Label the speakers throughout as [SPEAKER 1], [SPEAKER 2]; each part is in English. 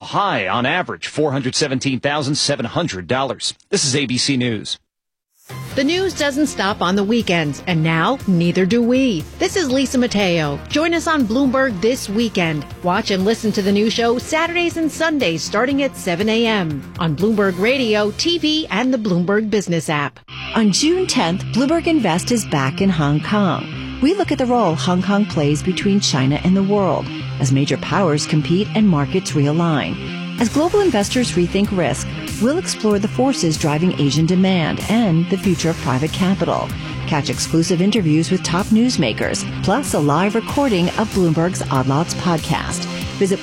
[SPEAKER 1] high on average, $417,700. This is ABC News.
[SPEAKER 2] The news doesn't stop on the weekends, and now neither do we. This is Lisa Mateo. Join us on Bloomberg this weekend. Watch and listen to the new show Saturdays and Sundays starting at 7 a.m. on Bloomberg Radio, TV, and the Bloomberg Business app.
[SPEAKER 3] On June 10th, Bloomberg Invest is back in Hong Kong. We look at the role Hong Kong plays between China and the world as major powers compete and markets realign. As global investors rethink risk, we'll explore the forces driving Asian demand and the future of private capital. Catch exclusive interviews with top newsmakers, plus a live recording of Bloomberg's Odd Lots podcast. Visit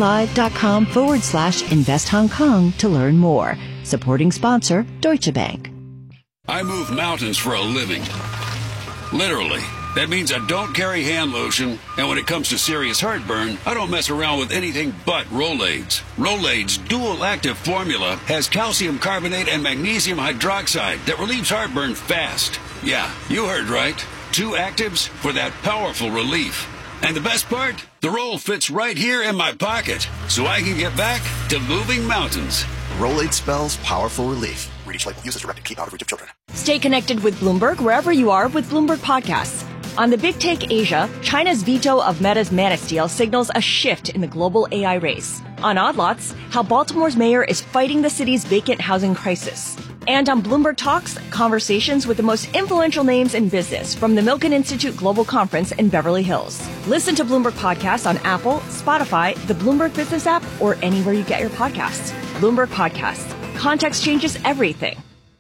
[SPEAKER 3] BloombergLive.com/Invest Hong Kong to learn more. Supporting sponsor, Deutsche Bank.
[SPEAKER 4] I move mountains for a living. Literally. That means I don't carry hand lotion, and when it comes to serious heartburn, I don't mess around with anything but Rolaids. Rolaids' dual-active formula has calcium carbonate and magnesium hydroxide that relieves heartburn fast. Yeah, you heard right. 2 actives for that powerful relief. And the best part? The roll fits right here in my pocket, so I can get back to moving mountains.
[SPEAKER 5] Rolaids spells powerful relief. Read each label. Use as directed. Keep out of reach of children.
[SPEAKER 6] Stay connected with Bloomberg wherever you are with Bloomberg Podcasts. On the Big Take Asia, China's veto of Meta's Manus deal signals a shift in the global AI race. On Odd Lots, how Baltimore's mayor is fighting the city's vacant housing crisis. And on Bloomberg Talks, conversations with the most influential names in business from the Milken Institute Global Conference in Beverly Hills. Listen to Bloomberg Podcasts on Apple, Spotify, the Bloomberg Business app, or anywhere you get your podcasts. Bloomberg Podcasts. Context changes everything.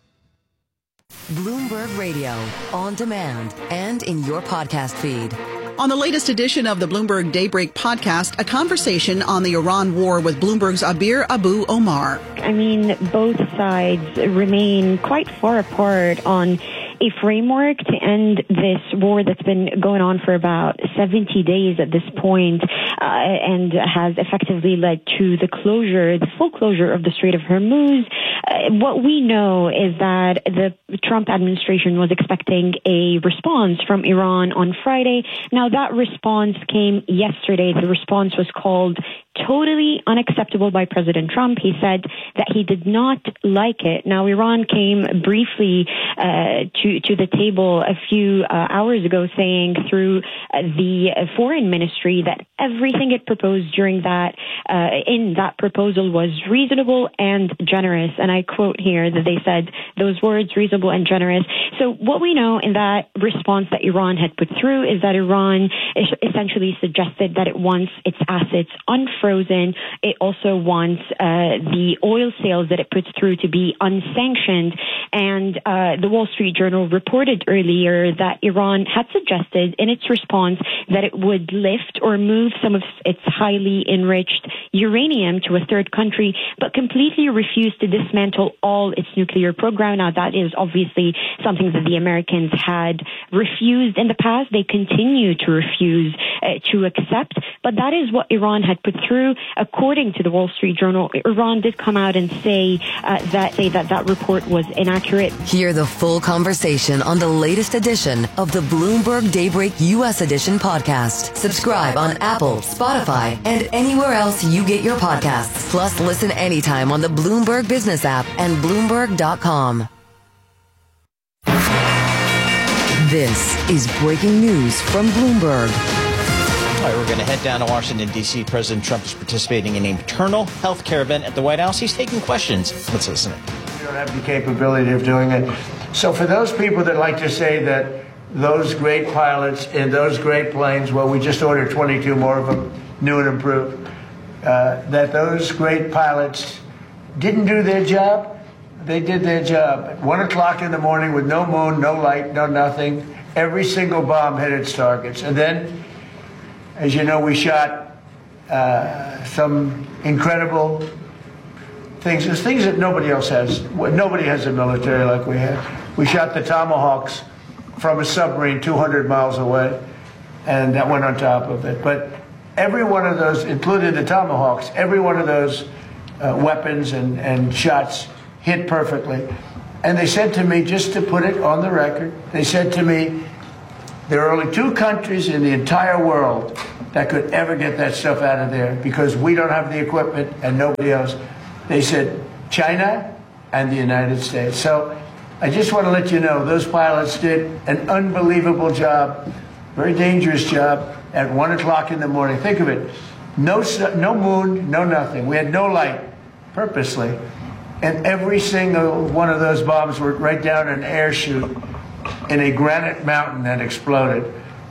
[SPEAKER 7] Bloomberg Radio, on demand and in your podcast feed.
[SPEAKER 8] On the latest edition of the Bloomberg Daybreak podcast, a conversation on the Iran war with Bloomberg's Abir Abu Omar.
[SPEAKER 9] I mean, both sides remain quite far apart on a framework to end this war that's been going on for about 70 days at this point, and has effectively led to the full closure of the Strait of Hormuz. What we know is that the Trump administration was expecting a response from Iran on Friday. Now, that response came yesterday. The response was called totally unacceptable by President Trump. He said that he did not like it. Now, Iran came briefly to the table a few hours ago, saying through the foreign ministry that everything it proposed during that in that proposal was reasonable and generous. And I quote here that they said those words, reasonable and generous. So what we know in that response that Iran had put through is that Iran essentially suggested that it wants its assets unfrozen. It also wants the oil sales that it puts through to be unsanctioned. And the Wall Street Journal reported earlier that Iran had suggested in its response that it would lift or move some of its highly enriched uranium to a third country, but completely refused to dismantle all its nuclear program. Now, that is obviously something that the Americans had refused in the past. They continue to refuse to accept, but that is what Iran had put through. According to the Wall Street Journal, Iran did come out and say that report was inaccurate.
[SPEAKER 7] Hear the full conversation on the latest edition of the Bloomberg Daybreak U.S. Edition podcast. Subscribe on Apple, Spotify, and anywhere else you get your podcasts. Plus, listen anytime on the Bloomberg Business app and Bloomberg.com. This is breaking news from Bloomberg.
[SPEAKER 10] All right, we're going to head down to Washington, D.C. President Trump is participating in a maternal health care event at the White House. He's taking questions. Let's listen.
[SPEAKER 11] We don't have the capability of doing it. So for those people that like to say that those great pilots in those great planes, well, we just ordered 22 more of them, new and improved, that those great pilots didn't do their job. They did their job. At 1 o'clock in the morning with no moon, no light, no nothing, every single bomb hit its targets. And then, as you know, we shot some incredible things. There's things that nobody else has. Nobody has a military like we have. We shot the Tomahawks from a submarine 200 miles away, and that went on top of it. But every one of those, including the Tomahawks, every one of those weapons and shots hit perfectly. And they said to me, just to put it on the record, they said to me, there are only 2 countries in the entire world that could ever get that stuff out of there because we don't have the equipment and nobody else. They said China and the United States. So I just want to let you know those pilots did an unbelievable job, very dangerous job at 1 o'clock in the morning. Think of it. No moon, no nothing. We had no light, purposely. And every single one of those bombs were right down an air chute in a granite mountain that exploded.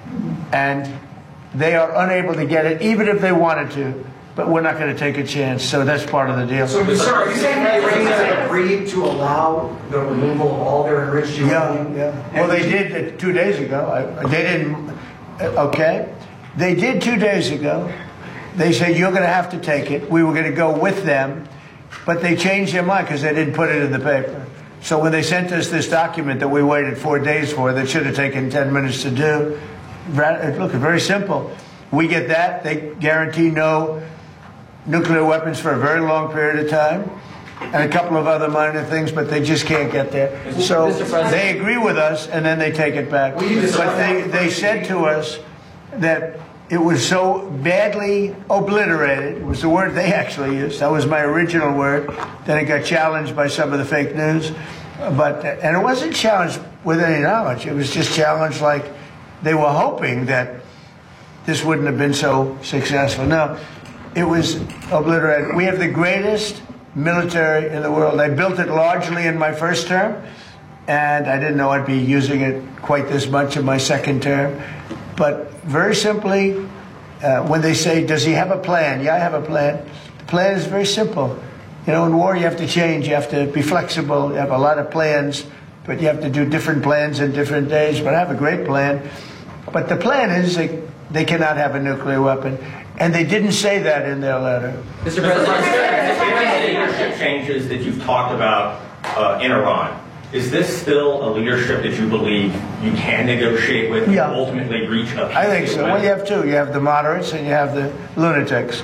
[SPEAKER 11] And they are unable to get it, even if they wanted to. But we're not going to take a chance. So that's part of the deal.
[SPEAKER 12] So, sir, are you saying that the Iranians agreed to allow the removal of all their enriched uranium?
[SPEAKER 11] Yeah. Well, they did it 2 days ago. They didn't. Okay. They did 2 days ago. They said, you're going to have to take it. We were going to go with them. But they changed their mind because they didn't put it in the paper. So when they sent us this document that we waited 4 days for, that should have taken 10 minutes to do, look, it's very simple. We get that. They guarantee no nuclear weapons for a very long period of time, and a couple of other minor things, but they just can't get there. So they agree with us, and then they take it back. But they said to us that it was so badly obliterated, it was the word they actually used, that was my original word, that it got challenged by some of the fake news. And it wasn't challenged with any knowledge. It was just challenged like they were hoping that this wouldn't have been so successful. No, it was obliterated. We have the greatest military in the world. I built it largely in my first term, and I didn't know I'd be using it quite this much in my second term. But very simply, when they say, does he have a plan? Yeah, I have a plan. The plan is very simple. You know, in war, you have to change. You have to be flexible. You have a lot of plans, but you have to do different plans in different days. But I have a great plan. But the plan is they cannot have a nuclear weapon. And they didn't say that in their letter.
[SPEAKER 13] Mr. President, given the leadership changes that you've talked about in Iran, is this still a leadership that you believe you can negotiate with and ultimately reach a peace?
[SPEAKER 11] I think so. Well, you have two. You have the moderates and you have the lunatics.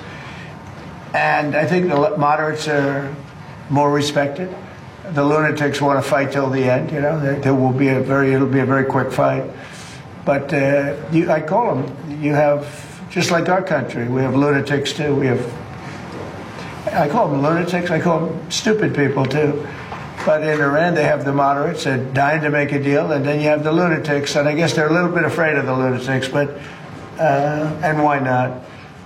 [SPEAKER 11] And I think the moderates are more respected. The lunatics want to fight till the end. You know, it'll be a very quick fight. But I call them. You have, just like our country, we have lunatics too. I call them lunatics. I call them stupid people too. But in Iran, they have the moderates. They're dying to make a deal, and then you have the lunatics. And I guess they're a little bit afraid of the lunatics, but and why not?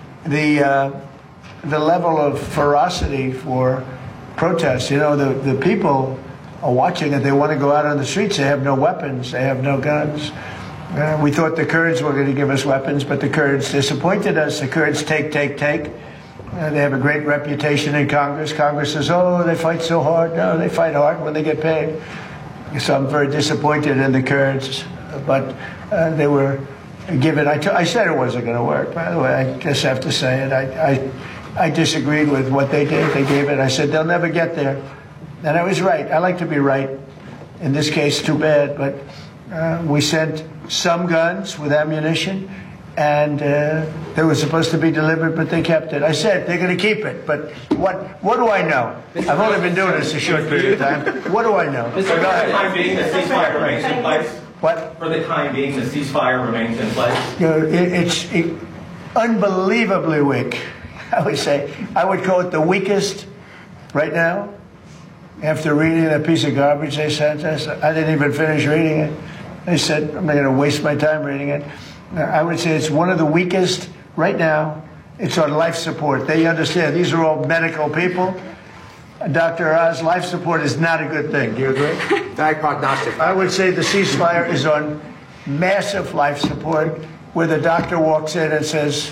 [SPEAKER 11] The level of ferocity for protests. You know, the people are watching it. They want to go out on the streets. They have no weapons. They have no guns. We thought the Kurds were going to give us weapons, but the Kurds disappointed us. The Kurds take. They have a great reputation in Congress. Congress says, oh, they fight so hard. No, they fight hard when they get paid. So I'm very disappointed in the Kurds. But they were given, I said it wasn't going to work, by the way. I just have to say it. I disagreed with what they did. They gave it. I said, they'll never get there. And I was right. I like to be right. In this case, too bad. But we sent some guns with ammunition. And they were supposed to be delivered, but they kept it. I said they're going to keep it, but what do I know? I've only been doing this a short period of time. What do I know?
[SPEAKER 13] For the time being, the ceasefire remains in place?
[SPEAKER 11] What?
[SPEAKER 13] For the time being, the ceasefire remains in place?
[SPEAKER 11] You know, it's unbelievably weak, I would say. I would call it the weakest right now. After reading that piece of garbage they sent us, I didn't even finish reading it. They said, I'm not going to waste my time reading it. I would say it's one of the weakest right now. It's on life support. They understand. These are all medical people. Dr. Oz, life support is not a good thing. Do you agree?
[SPEAKER 12] Diagnostic.
[SPEAKER 11] I would say the ceasefire is on massive life support, where the doctor walks in and says,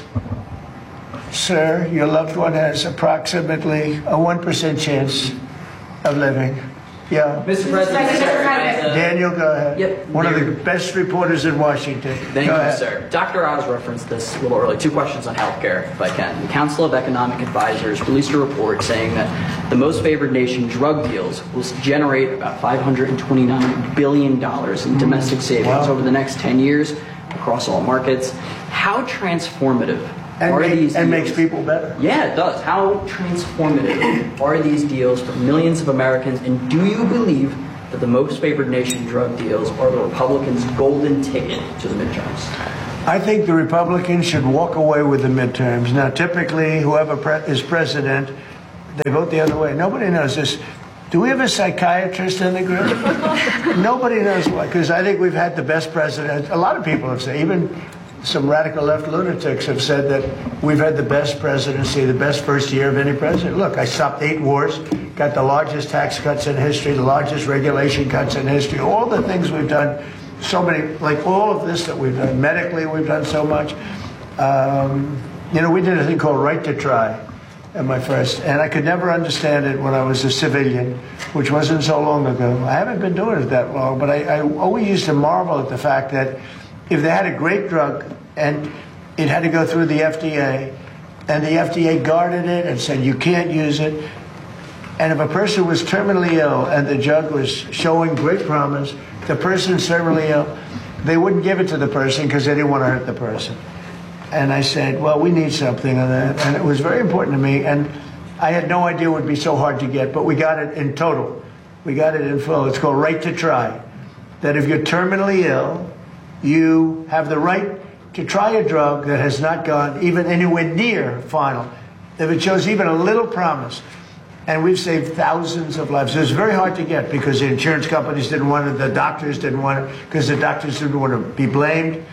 [SPEAKER 11] sir, your loved one has approximately a 1% chance of living. Yeah.
[SPEAKER 14] Mr. President,
[SPEAKER 11] Daniel, go ahead.
[SPEAKER 14] Yep.
[SPEAKER 11] One of the best reporters in Washington.
[SPEAKER 14] Thank you, sir. Dr. Oz referenced this a little early. 2 questions on healthcare, if I can. The Council of Economic Advisors released a report saying that the most favored nation drug deals will generate about $529 billion in domestic savings over the next 10 years across all markets. How transformative are these deals?
[SPEAKER 11] And makes people better.
[SPEAKER 14] Yeah, it does. How transformative are these deals for millions of Americans? And do you believe that the most favored nation drug deals are the Republicans' golden ticket to the midterms?
[SPEAKER 11] I think the Republicans should walk away with the midterms. Now, typically, whoever is president, they vote the other way. Nobody knows this. Do we have a psychiatrist in the group? Nobody knows why, because I think we've had the best president. A lot of people have said, even some radical left lunatics have said that we've had the best presidency, the best first year of any president. Look, I stopped 8 wars, got the largest tax cuts in history, the largest regulation cuts in history, all the things we've done, so many, like all of this that we've done. Medically, we've done so much. You know, we did a thing called Right to Try at my first, and I could never understand it when I was a civilian, which wasn't so long ago. I haven't been doing it that long, but I always used to marvel at the fact that if they had a great drug and it had to go through the FDA, and the FDA guarded it and said you can't use it, and if a person was terminally ill and the drug was showing great promise, the person's terminally ill, they wouldn't give it to the person because they didn't want to hurt the person. And I said, well, we need something on that. And it was very important to me. And I had no idea it would be so hard to get, but we got it in total. We got it in full. It's called Right to Try. That if you're terminally ill, you have the right to try a drug that has not gone even anywhere near final. If it shows even a little promise. And we've saved thousands of lives. It was very hard to get because the insurance companies didn't want it, the doctors didn't want it, because the doctors didn't want to be blamed.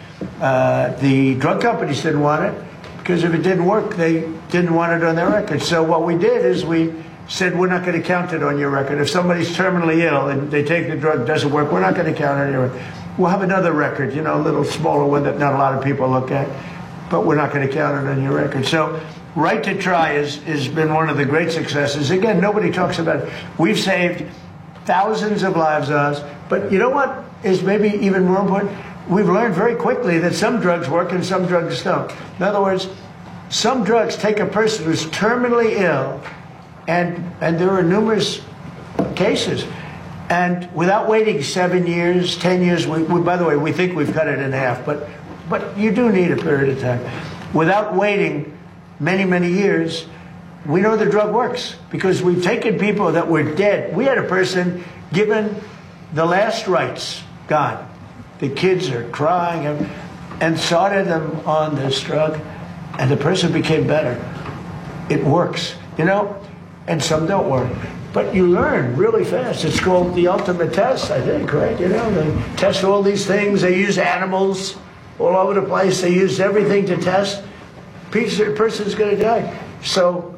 [SPEAKER 11] The drug companies didn't want it because if it didn't work, they didn't want it on their record. So what we did is we said, we're not going to count it on your record. If somebody's terminally ill and they take the drug, it doesn't work, we're not going to count it on your record. We'll have another record, you know, a little smaller one that not a lot of people look at, but we're not going to count it on your record. So Right to Try has been one of the great successes. Again, nobody talks about it. We've saved thousands of lives on us, but you know what is maybe even more important? We've learned very quickly that some drugs work and some drugs don't. In other words, some drugs take a person who's terminally ill, and there are numerous cases, and without waiting 7 years, 10 years, by the way, we think we've cut it in half, but you do need a period of time. Without waiting many, many years, we know the drug works because we've taken people that were dead. We had a person given the last rites, gone. The kids are crying and started them on this drug, and the person became better. It works, you know, and some don't work. But you learn really fast. It's called the ultimate test, I think, right? You know, they test all these things. They use animals all over the place. They use everything to test. Person's going to die. So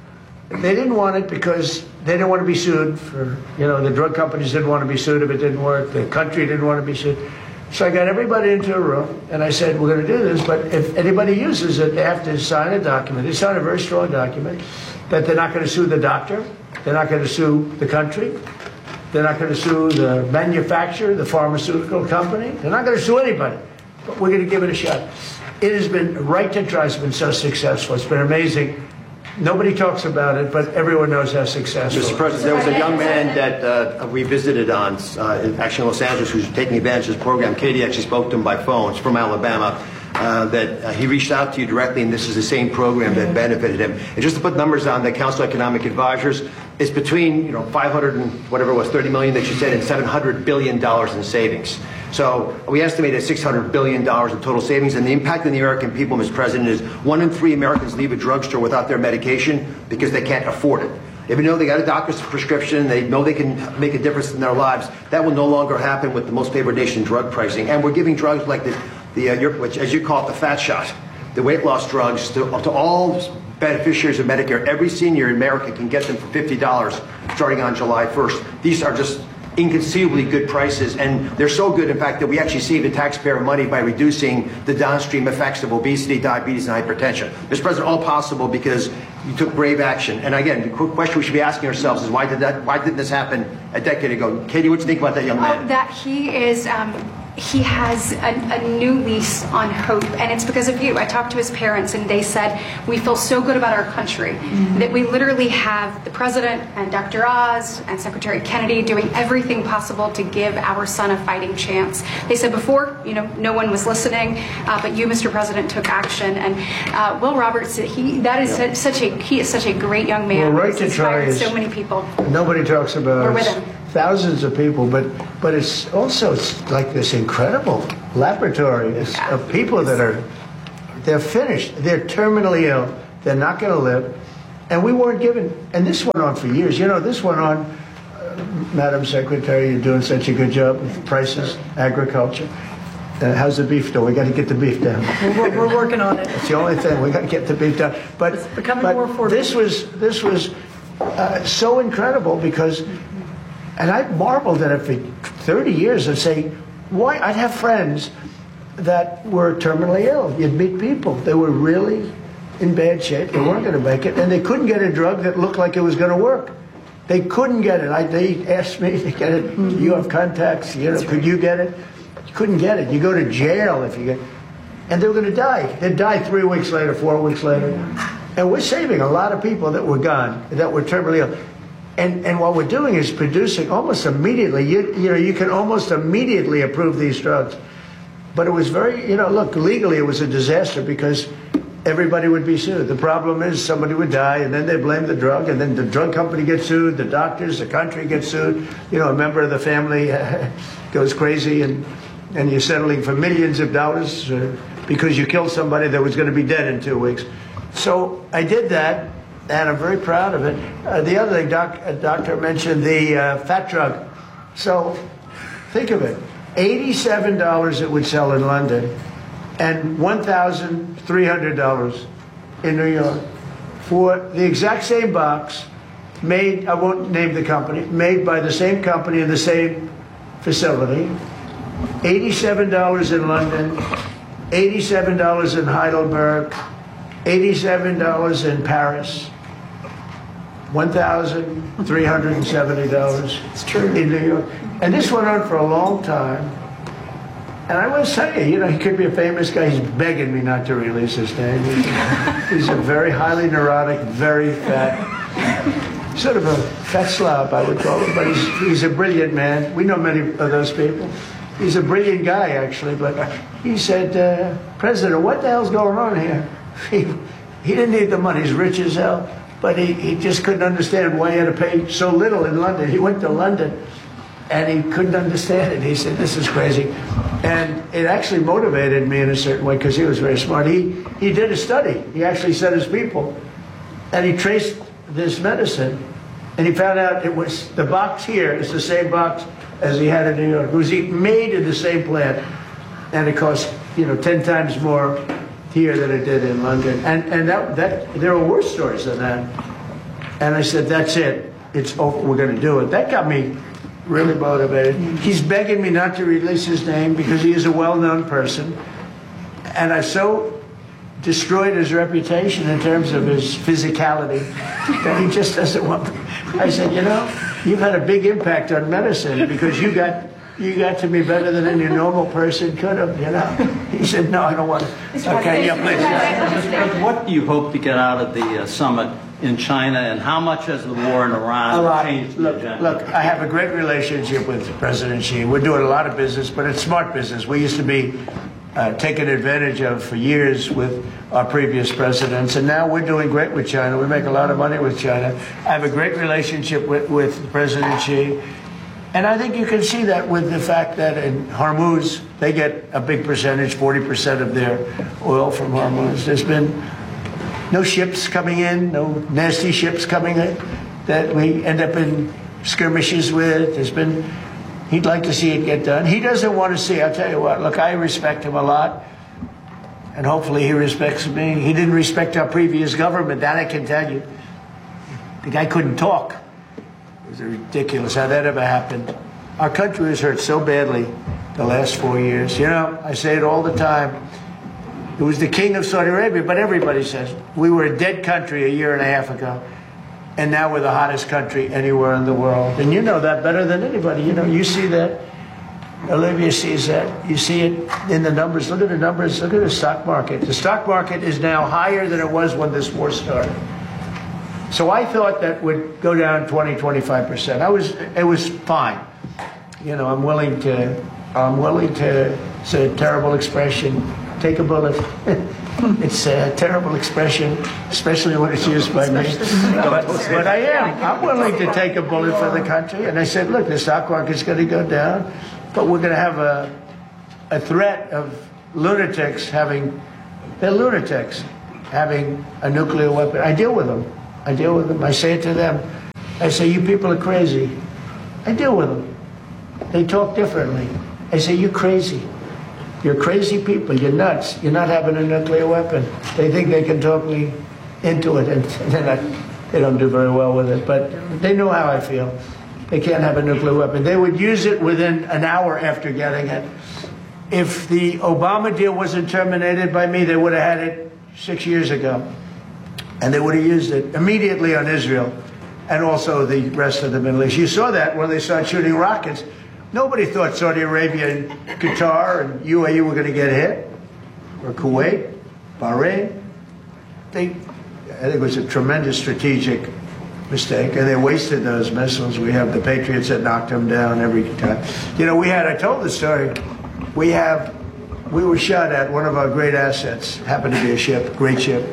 [SPEAKER 11] they didn't want it because they didn't want to be sued for, you know, the drug companies didn't want to be sued if it didn't work. The country didn't want to be sued. So I got everybody into a room and I said, we're going to do this, but if anybody uses it, they have to sign a document. They sign a very strong document that they're not going to sue the doctor. They're not going to sue the country. They're not going to sue the manufacturer, the pharmaceutical company. They're not going to sue anybody, but we're going to give it a shot. It has been, Right to Try has been so successul. It's been amazing. Nobody talks about it, but everyone knows how successful.
[SPEAKER 15] Mr. President, there was a young man that we visited on, actually in Los Angeles, who's taking advantage of this program. Katie actually spoke to him by phone. It's from Alabama. That he reached out to you directly, and this is the same program that benefited him. And just to put numbers on the Council of Economic Advisors, it's between 500 and whatever it was, 30 million that you said, and $700 billion in savings. So we estimated $600 billion in total savings, and the impact on the American people, Mr. President, is 1 in 3 Americans leave a drugstore without their medication because they can't afford it. Even though they got a doctor's prescription, they know they can make a difference in their lives, that will no longer happen with the most favored nation drug pricing. And we're giving drugs like which, as you call it, the fat shot, the weight loss drugs to all beneficiaries of Medicare. Every senior in America can get them for $50 starting on July 1st. These are just inconceivably good prices, and they're so good, in fact, that we actually save the taxpayer money by reducing the downstream effects of obesity, diabetes, and hypertension. Mr. President, all possible because you took brave action. And again, the quick question we should be asking ourselves is why didn't this happen a decade ago? Katie, what do you think about that young man?
[SPEAKER 16] That he is. He has a new lease on hope, and it's because of you. I talked to his parents, and they said, we feel so good about our country that we literally have the president and Dr. Oz and Secretary Kennedy doing everything possible to give our son a fighting chance. They said before, no one was listening, but you, Mr. President, took action. And Will Roberts, he is such a great young man.
[SPEAKER 11] Well, Right to Try is
[SPEAKER 16] so many people.
[SPEAKER 11] Nobody talks about.
[SPEAKER 16] We're with him.
[SPEAKER 11] thousands of people, but it's also like this incredible laboratory of people they're finished. They're terminally ill. They're not going to live. And we weren't given, and this went on for years. You know, this went on, Madam Secretary, you're doing such a good job with prices, agriculture. How's the beef doing? We got to get the beef down.
[SPEAKER 17] We're working on it.
[SPEAKER 11] It's the only thing. We got to get the beef down. But
[SPEAKER 17] it's becoming more affordable.
[SPEAKER 11] This was so incredible because, and I marveled at it for 30 years of saying, why? I'd have friends that were terminally ill. You'd meet people. They were really in bad shape. They weren't going to make it, and they couldn't get a drug that looked like it was going to work. They couldn't get it. They asked me to get it. You have contacts. You know, could you get it? You couldn't get it. You go to jail if you get, and they were going to die. They'd die 3 weeks later, 4 weeks later, and we're saving a lot of people that were gone, that were terminally ill. And what we're doing is producing almost immediately. You know, you can almost immediately approve these drugs. But it was very, you know, look, legally it was a disaster because everybody would be sued. The problem is somebody would die, and then they blame the drug, and then the drug company gets sued, the doctors, the country gets sued. You know, a member of the family goes crazy, and you're settling for millions of dollars because you killed somebody that was going to be dead in 2 weeks. So I did that, and I'm very proud of it. The other thing, doctor mentioned the fat drug. So think of it. $87 it would sell in London and $1,300 in New York for the exact same box made, I won't name the company, made by the same company in the same facility. $87 in London, $87 in Heidelberg, $87 in Paris, $1,370 in New York. And this went on for a long time. And I must tell you, you know, he could be a famous guy. He's begging me not to release his name. He's a very highly neurotic, very fat, sort of a fat slob, I would call him. But he's a brilliant man. We know many of those people. He's a brilliant guy, actually. But he said, President, what the hell's going on here? He didn't need the money. He's rich as hell. But he just couldn't understand why he had to pay so little in London. He went to London, and he couldn't understand it. He said, this is crazy. And it actually motivated me in a certain way because he was very smart. He did a study. He actually sent his people, and he traced this medicine, and he found out it was, the box here is the same box as he had in New York. It was made in the same plant, and it cost, you know, 10 times more here than it did in London. And that there were worse stories than that. And I said, that's it. It's over. We're going to do it. That got me really motivated. He's begging me not to release his name because he is a well-known person. And I so destroyed his reputation in terms of his physicality that he just doesn't want me. I said, you know, you've had a big impact on medicine because you got to me better than any normal person could have, you know. He said, no, I don't want to. Okay, yeah, please.
[SPEAKER 18] What do you hope to get out of the summit in China, and how much has the war in Iran changed the agenda?
[SPEAKER 11] Look, I have a great relationship with President Xi. We're doing a lot of business, but it's smart business. We used to be taken advantage of for years with our previous presidents, and now we're doing great with China. We make a lot of money with China. I have a great relationship with President Xi. And I think you can see that with the fact that in Hormuz, they get a big percentage, 40% of their oil from Hormuz. There's been no ships coming in, no nasty ships coming in that we end up in skirmishes with. He'd like to see it get done. He doesn't want to see, I'll tell you what, look, I respect him a lot, and hopefully he respects me. He didn't respect our previous government, that I can tell you. The guy couldn't talk. It was ridiculous how that ever happened. Our country was hurt so badly the last 4 years. You know, I say it all the time. It was the king of Saudi Arabia, but everybody says we were a dead country a year and a half ago, and now we're the hottest country anywhere in the world. And you know that better than anybody. You know, you see that. Olivia sees that. You see it in the numbers. Look at the numbers. Look at the stock market. The stock market is now higher than it was when this war started. So I thought that would go down 20–25%. It was fine. You know, I'm willing to, it's a terrible expression, take a bullet. It's a terrible expression, especially when it's used by me. But I am. I'm willing to take a bullet for the country. And I said, look, the stock market's going to go down, but we're going to have a threat of lunatics having a nuclear weapon. I deal with them. I say it to them. I say, you people are crazy. I deal with them. They talk differently. I say, you're crazy. You're crazy people. You're nuts. You're not having a nuclear weapon. They think they can talk me into it, and they don't do very well with it. But they know how I feel. They can't have a nuclear weapon. They would use it within an hour after getting it. If the Obama deal wasn't terminated by me, they would have had it 6 years ago. And they would have used it immediately on Israel and also the rest of the Middle East. You saw that when they started shooting rockets. Nobody thought Saudi Arabia and Qatar and UAE were going to get hit, or Kuwait, Bahrain. I think it was a tremendous strategic mistake, and they wasted those missiles. We have the Patriots that knocked them down every time. You know, I told the story, we were shot at one of our great assets, happened to be a ship, great ship,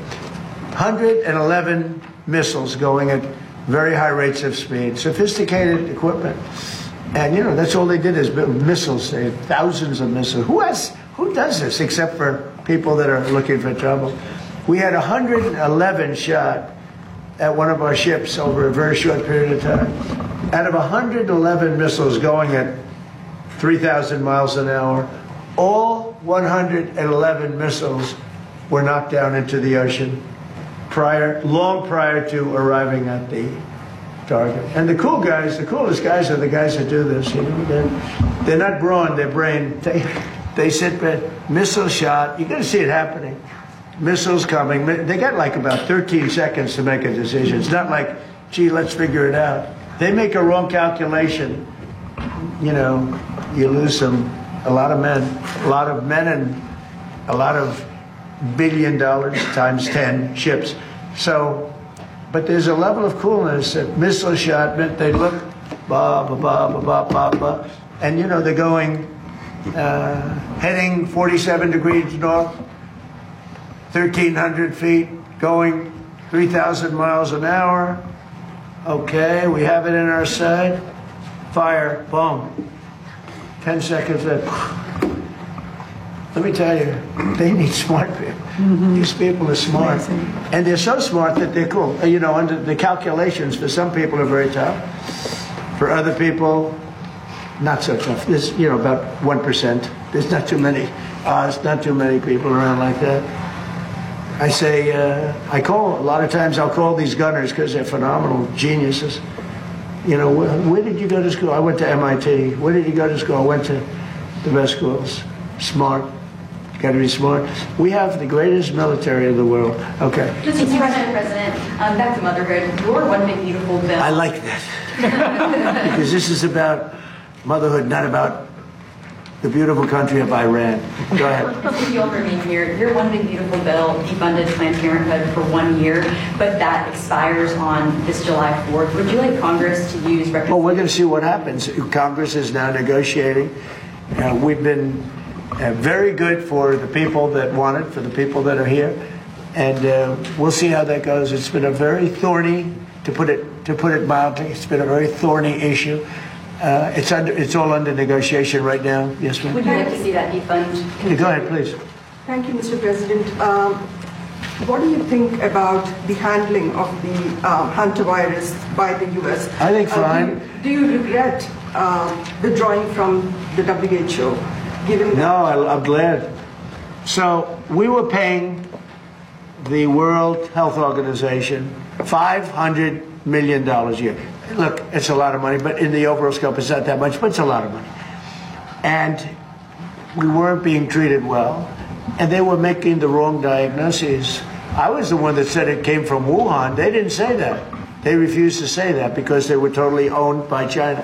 [SPEAKER 11] 111 missiles going at very high rates of speed, sophisticated equipment. And, you know, that's all they did is build missiles. They had thousands of missiles. Who does this except for people that are looking for trouble? We had 111 shot at one of our ships over a very short period of time. Out of 111 missiles going at 3,000 miles an hour, all 111 missiles were knocked down into the ocean long prior to arriving at the target. And the coolest guys are the guys that do this. You know, they're not brawn, they're brain. They sit there, missile shot. You're going to see it happening. Missiles coming. They got like about 13 seconds to make a decision. It's not like, gee, let's figure it out. They make a wrong calculation. You know, you lose a lot of men and a lot of $1 billion times 10 ships. So, but there's a level of coolness that missile shot meant they look, and you know, they're going, heading 47 degrees north, 1,300 feet, going 3,000 miles an hour. Okay, we have it in our sight. Fire, boom. 10 seconds left. Let me tell you, they need smart people. These people are smart. And they're so smart that they're cool. You know, under the calculations for some people are very tough. For other people, not so tough. There's, you know, about 1%. There's not too many. There's not too many people around like that. I say, a lot of times I'll call these gunners because they're phenomenal geniuses. You know, where did you go to school? I went to MIT. Where did you go to school? I went to the best schools. Smart. Got to be smart. We have the greatest military in the world. Okay.
[SPEAKER 19] Just Mr. President, back to motherhood. Your one big beautiful bill.
[SPEAKER 11] I like that. Because this is about motherhood, not about the beautiful country of Iran. Go ahead.
[SPEAKER 19] If you'll remain here, your one big beautiful bill defunded Planned Parenthood for 1 year, but that expires on this July 4th. Would you like Congress to use...
[SPEAKER 11] Well, we're going to see what happens. Congress is now negotiating. We've been very good for the people that want it, for the people that are here. And we'll see how that goes. It's been a very thorny, to put it mildly, it's been a very thorny issue. It's all under negotiation right now. Yes, ma'am.
[SPEAKER 19] Would you like to see that defund?
[SPEAKER 11] Go ahead, please.
[SPEAKER 20] Thank you, Mr. President. What do you think about the handling of the hantavirus by the U.S.?
[SPEAKER 11] I think fine.
[SPEAKER 20] Do you regret withdrawing from the WHO?
[SPEAKER 11] No, I'm glad. So we were paying the World Health Organization $500 million a year. Look, it's a lot of money, but in the overall scope, it's not that much, but it's a lot of money. And we weren't being treated well, and they were making the wrong diagnoses. I was the one that said it came from Wuhan. They didn't say that. They refused to say that because they were totally owned by China.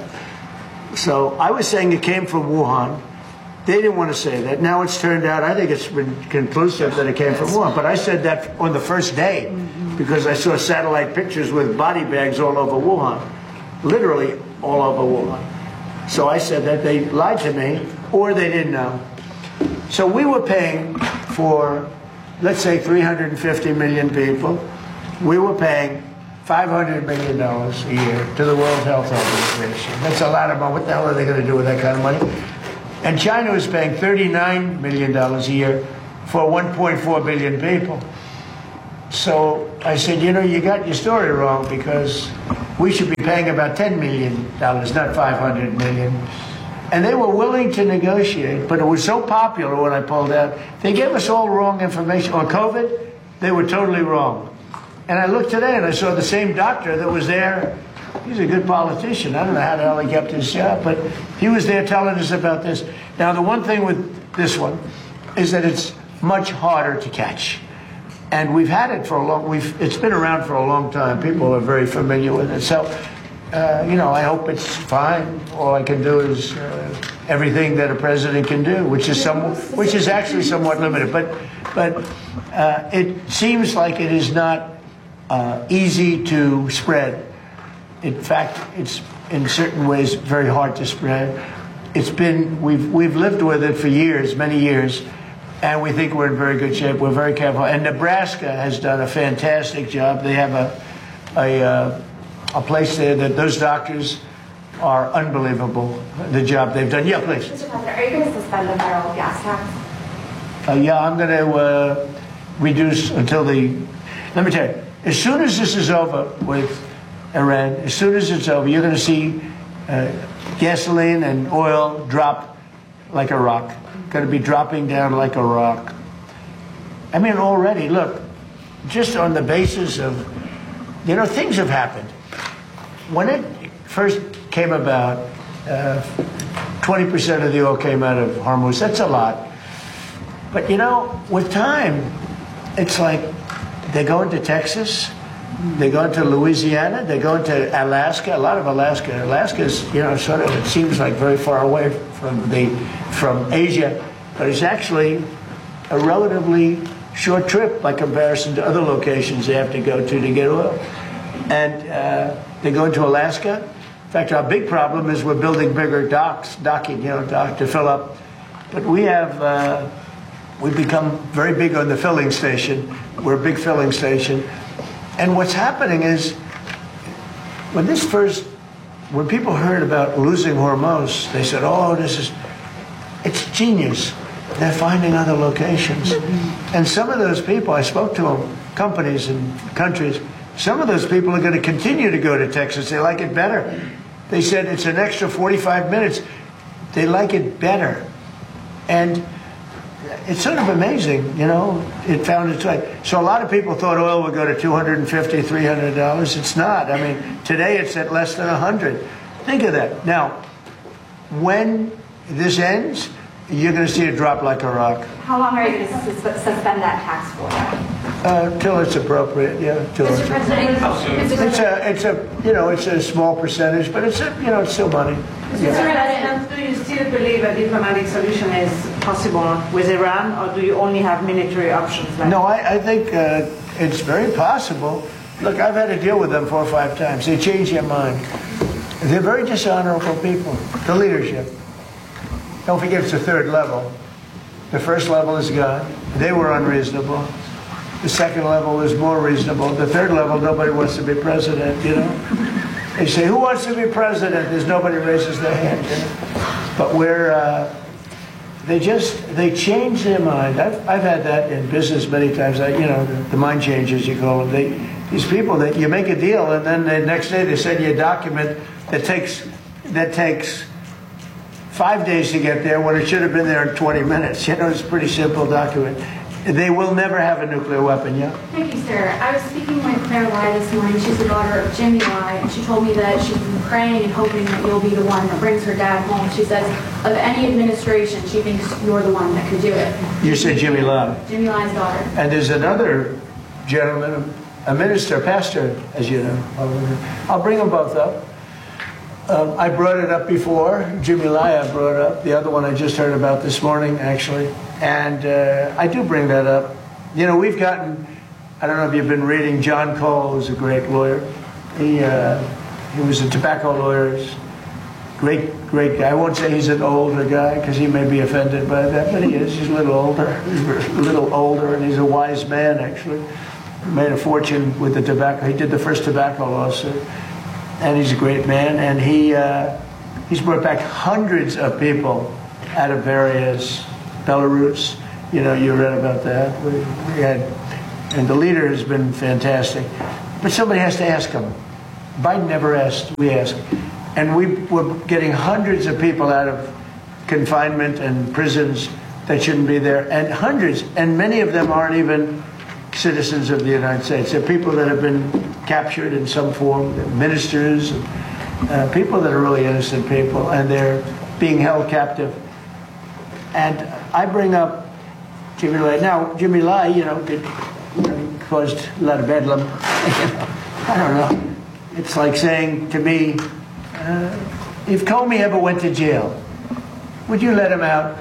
[SPEAKER 11] So I was saying it came from Wuhan. They didn't want to say that. Now it's turned out, I think it's been conclusive that it came from Wuhan. But I said that on the first day because I saw satellite pictures with body bags all over Wuhan. Literally all over Wuhan. So I said that they lied to me or they didn't know. So we were paying for let's say 350 million people, we were paying $500 million a year to the World Health Organization. That's a lot of money. What the hell are they going to do with that kind of money? And China was paying $39 million a year for 1.4 billion people. So I said, you know, you got your story wrong, because we should be paying about $10 million, not $500 million. And they were willing to negotiate, but it was so popular when I pulled out. They gave us all wrong information. On COVID, they were totally wrong. And I looked today and I saw the same doctor that was there. He's a good politician. I don't know how the hell he kept his job, but he was there telling us about this. Now, the one thing with this one is that it's much harder to catch. And we've had it for a long, it's been around for a long time. People are very familiar with it. So, you know, I hope it's fine. All I can do is everything that a president can do, which is actually somewhat limited. But it seems like it is not easy to spread. In fact, it's in certain ways very hard to spread. It's been, we've lived with it for years, many years, and we think we're in very good shape. We're very careful. And Nebraska has done a fantastic job. They have a place there that those doctors are unbelievable, the job they've done. Yeah, please.
[SPEAKER 21] Mr. President, are you going to suspend the federal gas tax?
[SPEAKER 11] Yeah, I'm going to reduce until let me tell you, as soon as this is over with Iran, as soon as it's over, you're going to see gasoline and oil drop like a rock. Going to be dropping down like a rock. I mean, already, look, just on the basis of, you know, things have happened. When it first came about, 20% of the oil came out of Hormuz. That's a lot. But, you know, with time, it's like they go into Texas, they go into Louisiana, they go into Alaska, a lot of Alaska. Alaska's, you know, sort of, it seems like very far away from Asia, but it's actually a relatively short trip by comparison to other locations they have to go to get oil. And they go into Alaska. In fact, our big problem is we're building bigger docking, you know, to fill up. But we have, we've become very big on the filling station. We're a big filling station. And what's happening is, when people heard about losing Hormuz, they said, oh, it's genius. They're finding other locations. And some of those people, I spoke to them, companies and countries, some of those people are going to continue to go to Texas. They like it better. They said it's an extra 45 minutes. They like it better. And it's sort of amazing, you know, it found its way. So a lot of people thought oil would go to $250, $300. It's not. I mean, today it's at less than 100. Think of that. Now, when this ends, you're going to see it drop like a rock.
[SPEAKER 21] How long are you going to suspend that tax for?
[SPEAKER 11] Till it's appropriate, yeah.
[SPEAKER 21] Mr. President,
[SPEAKER 11] it's a small percentage, but it's it's still money.
[SPEAKER 22] Mr. President, do you still believe a diplomatic solution is possible with Iran, or do you only have military options left?
[SPEAKER 11] No, I think it's very possible. Look, I've had to deal with them 4 or 5 times. They change their mind. They're very dishonorable people, the leadership. Don't forget it's the 3rd level. The 1st level is gone. They were unreasonable. The 2nd level is more reasonable. The 3rd level, nobody wants to be president, you know. They say, who wants to be president? There's nobody raises their hand, you know. But they change their mind. I've had that in business many times. The mind changers, you call them. These people that you make a deal, and then the next day they send you a document that takes 5 days to get there when it should have been there in 20 minutes. You know, it's a pretty simple document. They will never have a nuclear weapon, yeah?
[SPEAKER 21] Thank you, sir. I was speaking with Claire Lai this morning. She's the daughter of Jimmy Lai, and she told me that she's been praying and hoping that you'll be the one that brings her dad home. She says of any administration, she thinks you're the one that could do it.
[SPEAKER 11] You said Jimmy Lai?
[SPEAKER 21] Jimmy Lai's daughter.
[SPEAKER 11] And there's another gentleman, a minister, pastor, as you know. I'll bring them both up. I brought it up before. Jimmy Lai I brought it up. The other one I just heard about this morning, actually. And I do bring that up. You know, we've gotten, I don't know if you've been reading, John Cole, who's a great lawyer. He was a tobacco lawyer. Great guy. I won't say he's an older guy because he may be offended by that, but he is. He's a little older. He's a little older, and he's a wise man, actually. He made a fortune with the tobacco. He did the first tobacco lawsuit, and he's a great man. And he's brought back hundreds of people out of various Belarus. You know, you read about that. We had, and the leader has been fantastic. But somebody has to ask him. Biden never asked. We asked. And we're getting hundreds of people out of confinement and prisons that shouldn't be there, and hundreds, and many of them aren't even citizens of the United States. They're people that have been captured in some form, ministers, people that are really innocent people, and they're being held captive. And I bring up Jimmy Lai. Now, Jimmy Lai, caused a lot of bedlam. I don't know. It's like saying to me, if Comey ever went to jail, would you let him out?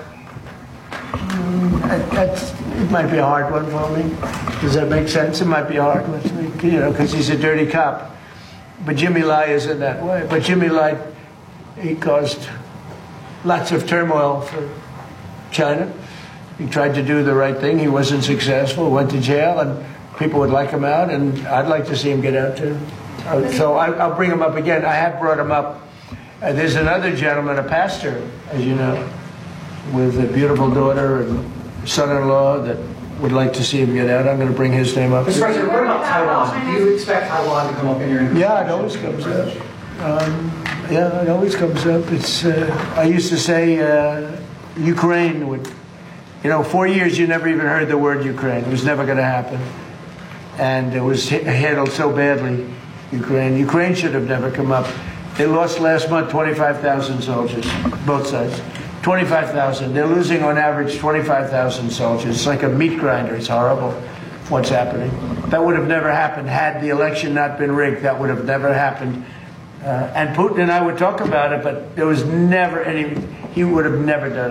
[SPEAKER 11] It might be a hard one for me. Does that make sense? It might be a hard one for me, because he's a dirty cop. But Jimmy Lai isn't that way. But Jimmy Lai, he caused lots of turmoil for China. He tried to do the right thing. He wasn't successful, went to jail, and people would like him out, and I'd like to see him get out too. So I'll bring him up again. I have brought him up. There's another gentleman, a pastor, as you know, with a beautiful daughter and son-in-law that would like to see him get out. I'm going to bring his name up.
[SPEAKER 12] Mr. President, what about Taiwan? Do you expect Taiwan to come up in your interview?
[SPEAKER 11] Yeah, it always comes up. It always comes up. It's. I used to say Ukraine would. 4 years you never even heard the word Ukraine. It was never going to happen. And it was handled so badly, Ukraine should have never come up. They lost last month 25,000 soldiers, both sides. 25,000. They're losing on average 25,000 soldiers. It's like a meat grinder. It's horrible what's happening. That would have never happened had the election not been rigged. That would have never happened. And Putin and I would talk about it, but there was never any, he would have never done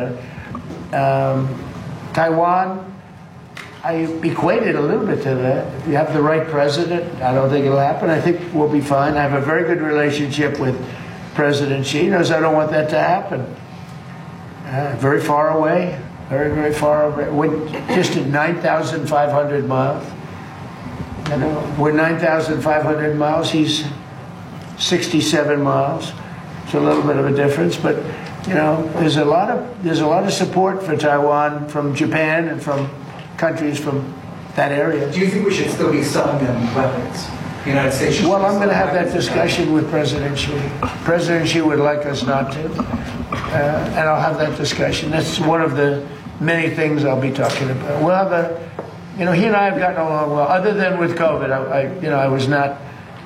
[SPEAKER 11] it. Taiwan, I equate it a little bit to that. If you have the right president, I don't think it'll happen. I think we'll be fine. I have a very good relationship with President Xi. He knows I don't want that to happen. Very far away, very, very far away. We're just at 9,500 miles. We're 9,500 miles. He's 67 miles. It's a little bit of a difference, but there's a lot of support for Taiwan from Japan and from countries from that area.
[SPEAKER 12] Do you think we should still be selling them weapons? The United States should.
[SPEAKER 11] Well, I'm going to have that discussion with President Xi. President Xi would like us not to, and I'll have that discussion. That's one of the many things I'll be talking about. We'll have he and I have gotten along well. Other than with COVID, I was not.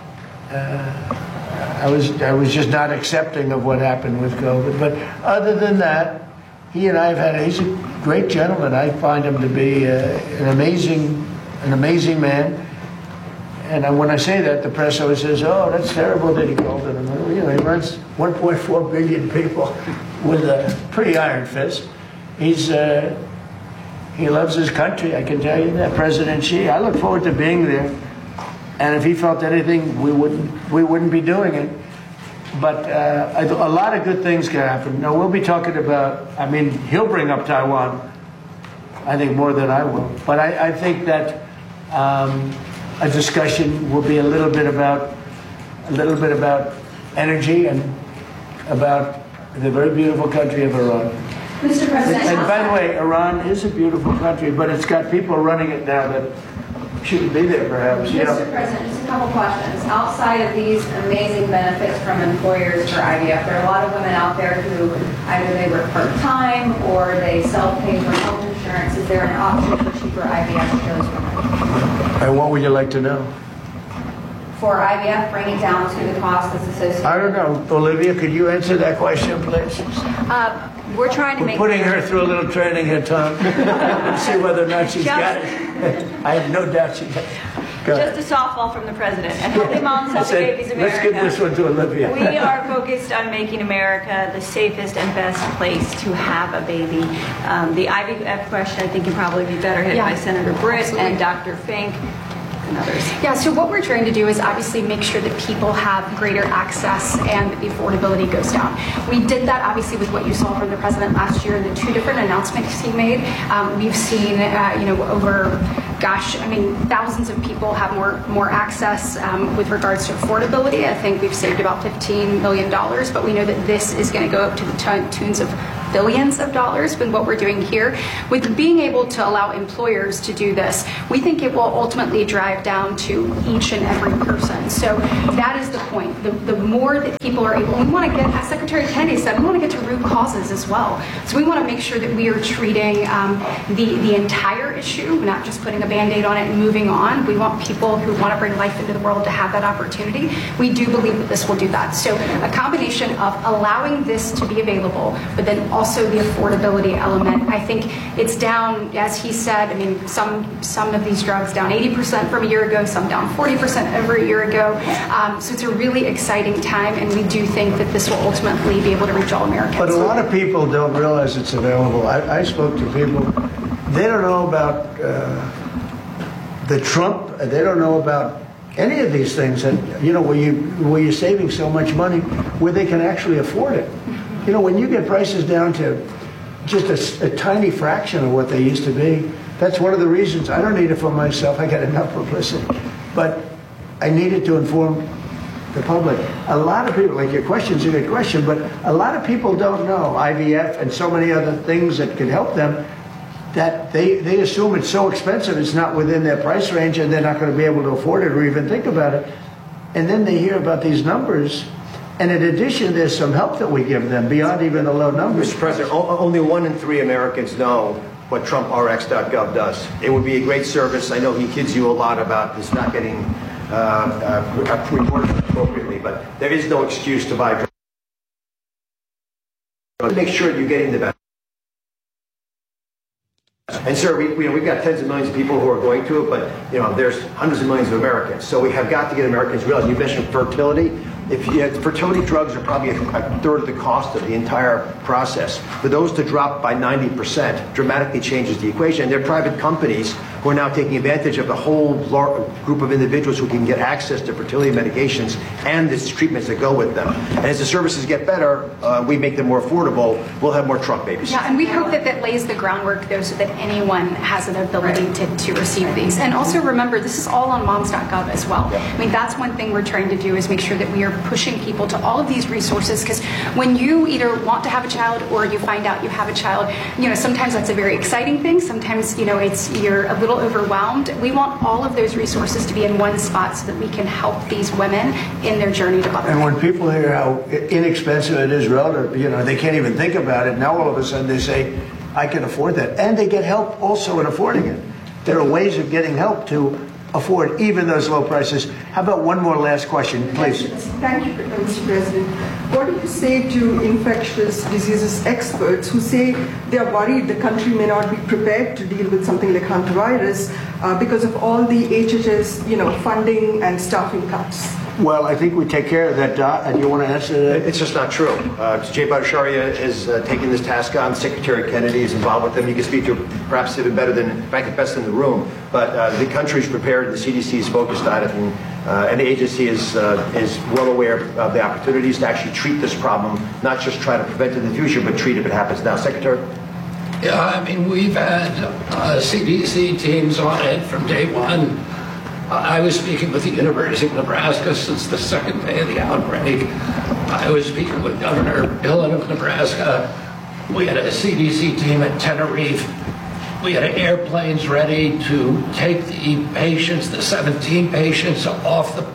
[SPEAKER 11] I was just not accepting of what happened with COVID. But other than that, he and I have he's a great gentleman. I find him to be an amazing man. And when I say that, the press always says, "Oh, that's terrible that he called it." He runs 1.4 billion people with a pretty iron fist. He loves his country. I can tell you that. President Xi. I look forward to being there. And if he felt anything, we wouldn't be doing it. But a lot of good things can happen. Now, we'll be talking about, he'll bring up Taiwan, I think, more than I will. But I think that a discussion will be a little bit about energy and about the very beautiful country of Iran.
[SPEAKER 21] Mr. President.
[SPEAKER 11] And by the way, Iran is a beautiful country, but it's got people running it now that shouldn't be there, perhaps.
[SPEAKER 19] Mr. President, just a couple questions. Outside of these amazing benefits from employers for IVF, there are a lot of women out there who either they work part-time or they self-pay for health insurance. Is there an option for cheaper IVF for those women?
[SPEAKER 11] And what would you like to know?
[SPEAKER 19] For IVF, bring it down to the cost that's associated.
[SPEAKER 11] I don't know. Olivia, could you answer that question, please?
[SPEAKER 19] We're trying to make...
[SPEAKER 11] We're putting her through a little training here, Tom. Let's see whether or not she's got it. I have no doubt she got it.
[SPEAKER 1] Just a softball from the president. At Healthy Moms, Healthy Babies America.
[SPEAKER 11] Let's give this one to Olivia.
[SPEAKER 1] We are focused on making America the safest and best place to have a baby. The IVF question, I think, can probably be better hit by Senator Britt and Dr. Fink.
[SPEAKER 16] than others. Yeah, so what we're trying to do is obviously make sure that people have greater access and that the affordability goes down. We did that obviously with what you saw from the president last year and the 2 different announcements he made. We've seen, over thousands of people have more access with regards to affordability. I think we've saved about $15 million, but we know that this is going to go up to the tunes of billions of dollars with what we're doing here. With being able to allow employers to do this, we think it will ultimately drive down to each and every person. So that is the point. The more that people are able, we want to get, as Secretary Kennedy said, we want to get to root causes as well. So we want to make sure that we are treating the entire issue, not just putting a Band-Aid on it and moving on. We want people who want to bring life into the world to have that opportunity. We do believe that this will do that. So a combination of allowing this to be available, but then also the affordability element. I think it's down, as he said, some of these drugs down 80% from a year ago, some down 40% over a year ago. So it's a really exciting time, and we do think that this will ultimately be able to reach all Americans.
[SPEAKER 11] But a lot of people don't realize it's available. I spoke to people, they don't know about the Trump, they don't know about any of these things that, where you're saving so much money, where they can actually afford it. When you get prices down to just a tiny fraction of what they used to be, that's one of the reasons. I don't need it for myself. I get enough publicity. But I need it to inform the public. A lot of people, like your question's a good question, but a lot of people don't know IVF and so many other things that could help them, that they assume it's so expensive, it's not within their price range, and they're not going to be able to afford it or even think about it. And then they hear about these numbers, and in addition, there's some help that we give them beyond even the low numbers.
[SPEAKER 15] Mr. President, only 1 in 3 Americans know what TrumpRx.gov does. It would be a great service. I know he kids you a lot about this not getting reported appropriately, but there is no excuse to buy drugs. Make sure you're getting the best. And sir, we've got tens of millions of people who are going to it, but there's hundreds of millions of Americans. So we have got to get Americans to realize. You mentioned fertility. Fertility drugs are probably a third of the cost of the entire process. For those to drop by 90% dramatically changes the equation. And there are private companies who are now taking advantage of the whole group of individuals who can get access to fertility medications and the treatments that go with them. And as the services get better, we make them more affordable, we'll have more Trump babies.
[SPEAKER 16] Yeah, and we hope that that lays the groundwork, though, so that anyone has an ability to receive these. And also remember, this is all on moms.gov as well. That's one thing we're trying to do, is make sure that we are pushing people to all of these resources, because when you either want to have a child or you find out you have a child, sometimes that's a very exciting thing. Sometimes, you're a little overwhelmed. We want all of those resources to be in one spot so that we can help these women in their journey to motherhood.
[SPEAKER 11] And when people hear how inexpensive it is relative, they can't even think about it. Now all of a sudden they say, I can afford that. And they get help also in affording it. There are ways of getting help to afford even those low prices. How about one more last question, please?
[SPEAKER 20] Thank you, Mr. President. What do you say to infectious diseases experts who say they are worried the country may not be prepared to deal with something like hantavirus because of all the HHS, funding and staffing cuts?
[SPEAKER 11] Well, I think we take care of that, and you want to answer that?
[SPEAKER 15] It's just not true. Jay Bhattacharya is taking this task on. Secretary Kennedy is involved with them. You can speak to perhaps even better than, in fact, the best in the room. But the country's prepared, the CDC is focused on it, and the agency is well aware of the opportunities to actually treat this problem, not just try to prevent it in the future, but treat it if it happens now. Secretary?
[SPEAKER 2] Yeah, we've had CDC teams on it from day one. I was speaking with the University of Nebraska since the second day of the outbreak. I was speaking with Governor Dillon of Nebraska. We had a CDC team at Tenerife. We had airplanes ready to take the patients, the 17 patients, off the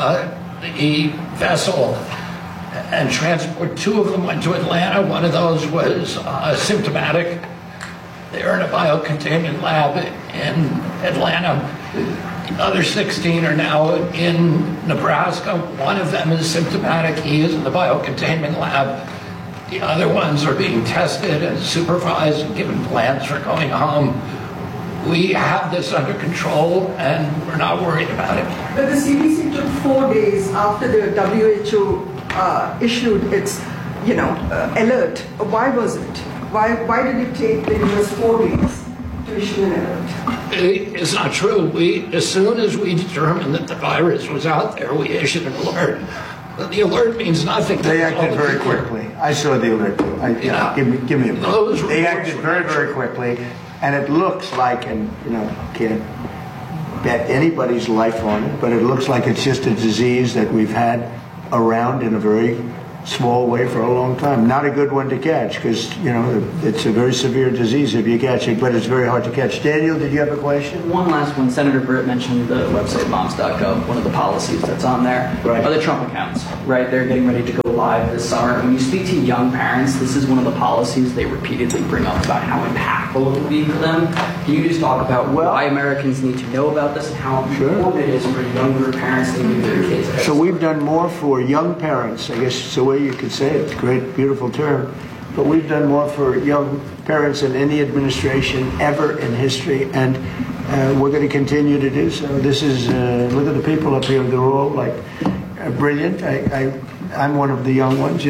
[SPEAKER 2] vessel and transport. 2 of them went to Atlanta. One of those was symptomatic. They're in a biocontainment lab in Atlanta. The other 16 are now in Nebraska. One of them is symptomatic. He is in the biocontainment lab. The other ones are being tested and supervised and given plans for going home. We have this under control, and we're not worried about it.
[SPEAKER 20] But the CDC took 4 days after the WHO issued its, alert. Why was it? Why did it take the US 4 days to issue an alert?
[SPEAKER 2] is not true. As soon as we determined that the virus was out there, we issued an alert. But the alert means nothing.
[SPEAKER 11] They acted very quickly. I saw the alert too. Give me a minute. They acted very, very quickly, and it looks like, and can't bet anybody's life on it, but it looks like it's just a disease that we've had around in a very small way for a long time. Not a good one to catch because, it's a very severe disease if you catch it, but it's very hard to catch. Daniel, did you have a question?
[SPEAKER 14] One last one. Senator Britt mentioned the website moms.gov. One of the policies that's on there are the Trump accounts, right? They're getting ready to go live this summer. When you speak to young parents, this is one of the policies they repeatedly bring up about how impactful it will be for them. Can you just talk about why Americans need to know about this and how important it is for younger parents to give their kids?
[SPEAKER 11] So we've done more for young parents, I guess it's the way you could say it. Great, beautiful term. But we've done more for young parents than any administration ever in history, and we're going to continue to do so. This is, look at the people up here, they're all like brilliant. I'm one of the young ones,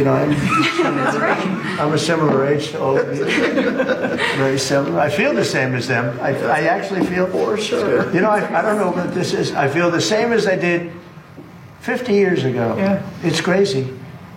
[SPEAKER 11] I'm a similar age to all of you. Very similar. I feel the same as them. I actually feel, for sure. I don't know what this is. I feel the same as I did 50 years ago. Yeah. It's crazy.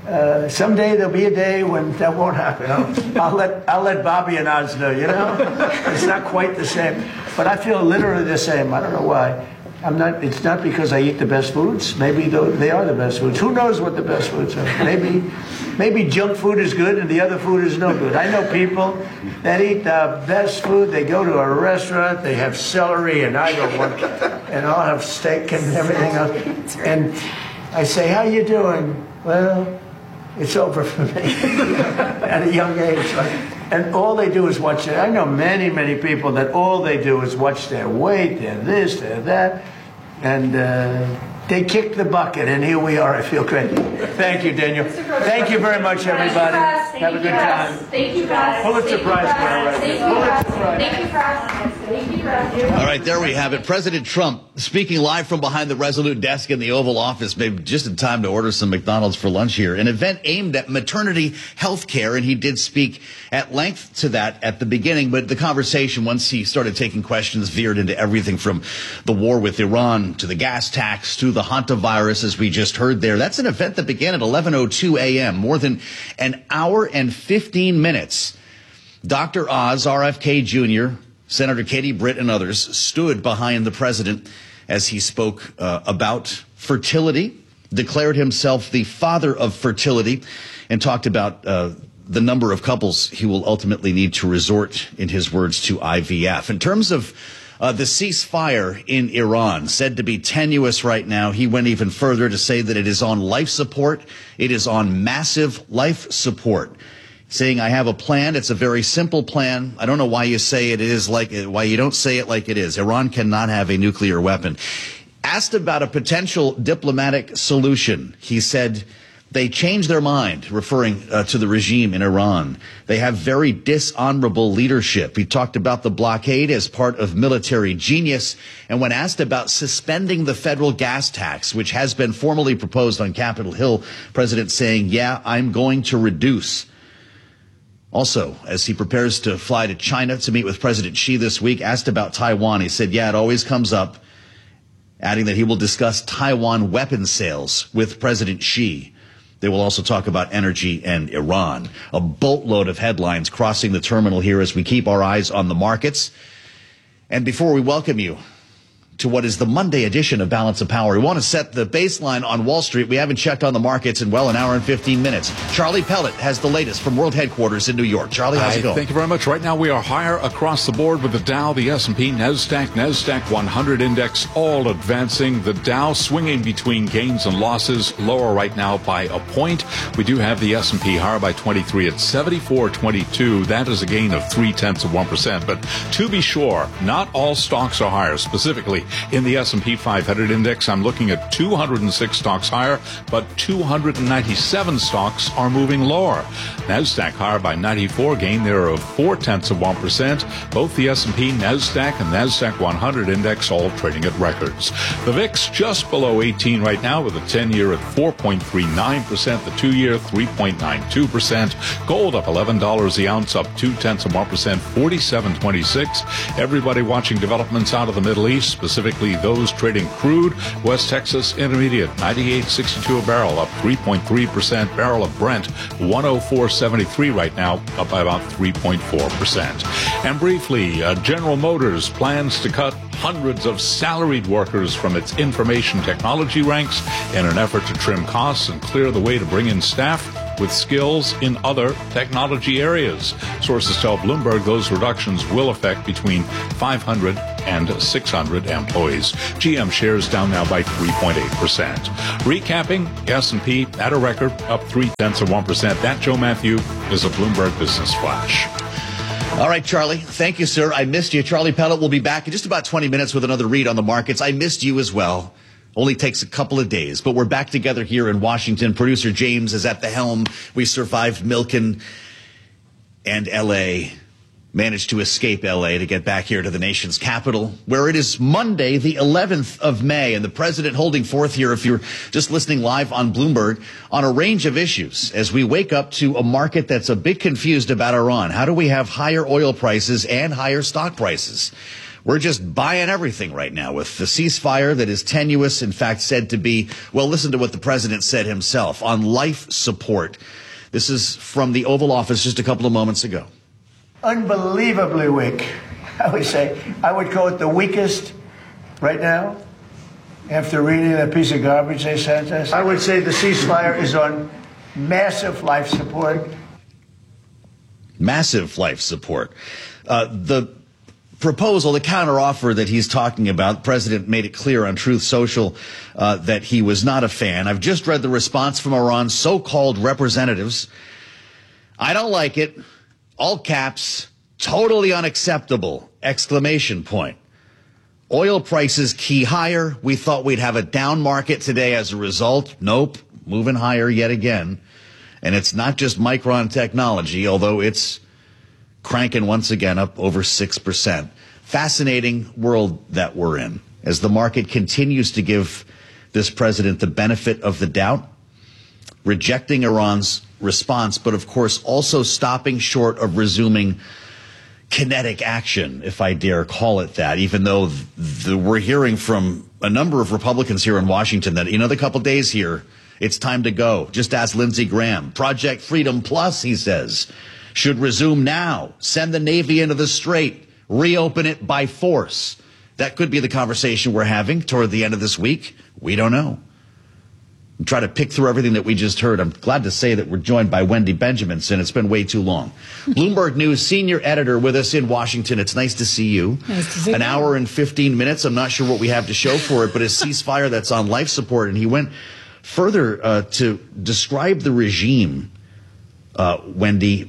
[SPEAKER 11] Someday there'll be a day when that won't happen. I'll let Bobby and Oz know, It's not quite the same. But I feel literally the same. I don't know why. It's not because I eat the best foods. Maybe they are the best foods. Who knows what the best foods are? Maybe junk food is good and the other food is no good. I know people that eat the best food. They go to a restaurant, they have celery, and I don't want, and I'll have steak and everything else. And I say, "How you doing?" "Well, it's over for me." At a young age, right? And all they do is watch it. I know many, many people that all they do is watch their weight, their this, their that, and they kick the bucket, and here we are. I feel great. Thank you, Daniel. Thank you very much, everybody. Have a good time.
[SPEAKER 21] Thank you, guys.
[SPEAKER 11] Pulitzer Prize winner, right there. Pulitzer Prize.
[SPEAKER 21] Thank you, guys. Thank you, guys.
[SPEAKER 3] All right, there we have it. President Trump speaking live from behind the Resolute desk in the Oval Office, maybe just in time to order some McDonald's for lunch here. An event aimed at maternity health care, and he did speak at length to that at the beginning, but the conversation, once he started taking questions, veered into everything from the war with Iran to the gas tax to the hantavirus, as we just heard there. That's an event that began at 11:02 a.m., more than an hour and 15 minutes. Dr. Oz, RFK Jr., Senator Katie Britt, and others stood behind the president as he spoke about fertility, declared himself the father of fertility, and talked about the number of couples he will ultimately need to resort, in his words, to IVF. In terms of the ceasefire in Iran, said to be tenuous right now, he went even further to say that it is on life support. It is on massive life support. Saying, I have a plan. It's a very simple plan. I don't know why you say it is why you don't say it like it is. Iran cannot have a nuclear weapon. Asked about a potential diplomatic solution, he said they changed their mind, referring to the regime in Iran. They have very dishonorable leadership. He talked about the blockade as part of military genius. And when asked about suspending the federal gas tax, which has been formally proposed on Capitol Hill, President saying, yeah, I'm going to reduce. Also, as he prepares to fly to China to meet with President Xi this week, asked about Taiwan, he said, yeah, it always comes up, adding that he will discuss Taiwan weapons sales with President Xi. They will also talk about energy and Iran. A boatload of headlines crossing the terminal here as we keep our eyes on the markets. And before we welcome you to what is the Monday edition of Balance of Power, we want to set the baseline on Wall Street. We haven't checked on the markets in, well, an hour and 15 minutes. Charlie Pellet has the latest from World Headquarters in New York. Charlie, how's it going?
[SPEAKER 4] Thank you very much. Right now we are higher across the board with the Dow, the S&P, NASDAQ 100 index all advancing. The Dow swinging between gains and losses, lower right now by a point. We do have the S&P higher by 23 at 74.22. That is a gain of 0.3%. But to be sure, not all stocks are higher. Specifically, today. In the S&P 500 index, I'm looking at 206 stocks higher, but 297 stocks are moving lower. NASDAQ higher by 94, gain there of 0.4%. Both the S&P, NASDAQ, and NASDAQ 100 index all trading at records. The VIX just below 18 right now, with the 10-year at 4.39%, the 2-year 3.92%. Gold up $11 the ounce, up 0.2%, 47.26. Everybody watching developments out of the Middle East, specifically those trading crude. West Texas Intermediate 98.62 a barrel, up 3.3%. Barrel of Brent 104.73 right now, up by about 3.4%. And briefly, General Motors plans to cut hundreds of salaried workers from its information technology ranks in an effort to trim costs and clear the way to bring in staff with skills in other technology areas. Sources tell Bloomberg those reductions will affect between 500 and 600 employees. GM shares down now by 3.8%. Recapping, S&P at a record, up 0.3%. That, Joe Matthew, is a Bloomberg Business Flash.
[SPEAKER 3] All right, Charlie. Thank you, sir. I missed you. Charlie Pellet will be back in just about 20 minutes with another read on the markets. I missed you as well. Only takes a couple of days, but we're back together here in Washington. Producer James is at the helm. We survived Milken and L.A., managed to escape L.A. to get back here to the nation's capital, where it is Monday, the 11th of May, and the president holding forth here, if you're just listening live on Bloomberg, on a range of issues as we wake up to a market that's a bit confused about Iran. How do we have higher oil prices and higher stock prices? We're just buying everything right now with the ceasefire that is tenuous, in fact, said to be, well, listen to what the president said himself, on life support. This is from the Oval Office just a couple of moments ago.
[SPEAKER 11] Unbelievably weak. I would call it the weakest right now, after reading that piece of garbage they sent us. I would say the ceasefire is on massive life support.
[SPEAKER 3] Massive life support. The proposal, the counteroffer that he's talking about, the president made it clear on Truth Social that he was not a fan. I've just read the response from Iran's so-called representatives. I don't like it. All caps, totally unacceptable, exclamation point. Oil prices key higher. We thought we'd have a down market today as a result. Nope, moving higher yet again. And it's not just Micron Technology, although it's cranking once again up over 6%. Fascinating world that we're in as the market continues to give this president the benefit of the doubt, rejecting Iran's response, but of course also stopping short of resuming kinetic action, if I dare call it that, even though we're hearing from a number of Republicans here in Washington that, the couple days here, it's time to go. Just ask Lindsey Graham. Project Freedom Plus, he says, should resume now. Send the Navy into the Strait. Reopen it by force. That could be the conversation we're having toward the end of this week. We don't know. Try to pick through everything that we just heard. I'm glad to say that we're joined by Wendy Benjaminson. It's been way too long. Bloomberg News senior editor with us in Washington. It's nice to see you.
[SPEAKER 5] Nice to see you.
[SPEAKER 3] An hour and 15 minutes. I'm not sure what we have to show for it, but a ceasefire that's on life support. And he went further to describe the regime, Wendy.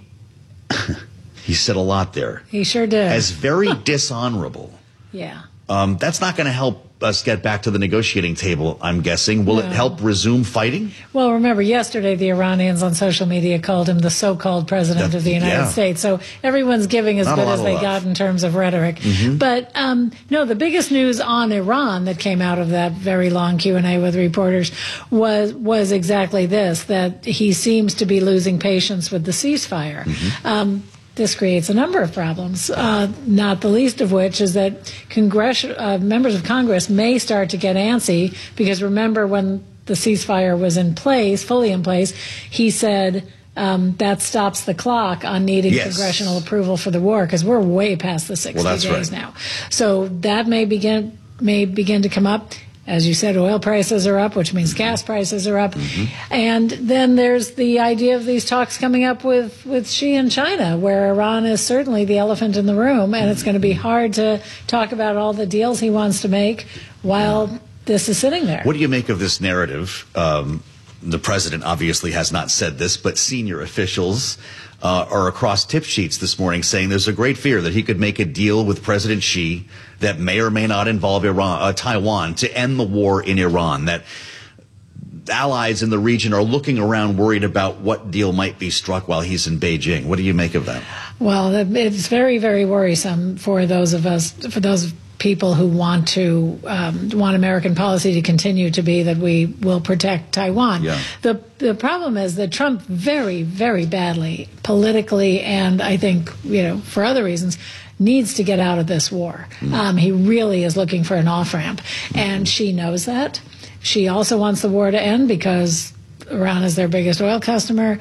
[SPEAKER 3] He said a lot there.
[SPEAKER 5] He sure did.
[SPEAKER 3] As very dishonorable.
[SPEAKER 5] Yeah.
[SPEAKER 3] That's not going to help us get back to the negotiating table, I'm guessing. Will it help resume fighting?
[SPEAKER 5] Well, remember, yesterday the Iranians on social media called him the so-called president of the United States. So everyone's giving as good as they got in terms of rhetoric. Mm-hmm. But no, the biggest news on Iran that came out of that very long Q&A with reporters was exactly this, that he seems to be losing patience with the ceasefire. Mm-hmm. This creates a number of problems, not the least of which is that members of Congress may start to get antsy because remember when the ceasefire was in place, fully in place, he said that stops the clock on needing congressional approval for the war because we're way past the 60 days now. So that may begin to come up. As you said, oil prices are up, which means gas prices are up. Mm-hmm. And then there's the idea of these talks coming up with Xi and China, where Iran is certainly the elephant in the room, and it's going to be hard to talk about all the deals he wants to make while this is sitting there.
[SPEAKER 3] What do you make of this narrative the president obviously has not said this, but senior officials are across tip sheets this morning saying there's a great fear that he could make a deal with President Xi that may or may not involve Taiwan to end the war in Iran, that allies in the region are looking around worried about what deal might be struck while he's in Beijing. What do you make of that?
[SPEAKER 5] Well, it's very, very worrisome for those of us, for those people who want American policy to continue to be that we will protect Taiwan. Yeah. The problem is that Trump very, very badly politically, and I think, for other reasons, needs to get out of this war. He really is looking for an off-ramp, and she knows that. She also wants the war to end because Iran is their biggest oil customer.